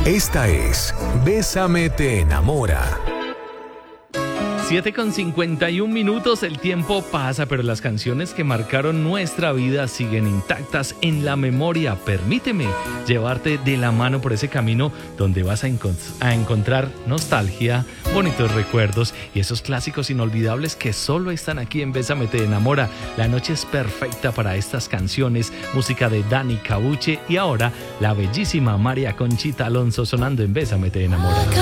Esta es Bésame te enamora. 7:51, el tiempo pasa, pero las canciones que marcaron nuestra vida siguen intactas en la memoria. Permíteme llevarte de la mano por ese camino donde vas a encontrar nostalgia, bonitos recuerdos y esos clásicos inolvidables que solo están aquí en Bésame te enamora. La noche es perfecta para estas canciones, música de Dani Cabuche y ahora la bellísima María Conchita Alonso sonando en Bésame te enamora.